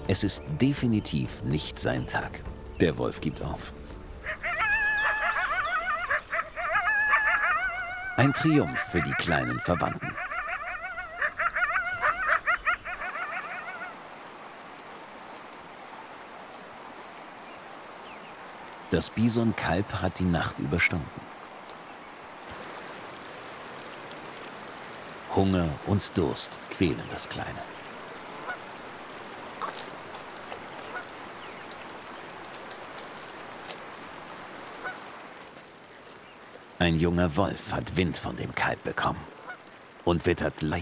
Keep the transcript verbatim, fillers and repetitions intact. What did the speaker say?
Es ist definitiv nicht sein Tag. Der Wolf gibt auf. Ein Triumph für die kleinen Verwandten. Das Bison-Kalb hat die Nacht überstanden. Hunger und Durst quälen das Kleine. Ein junger Wolf hat Wind von dem Kalb bekommen und wittert leicht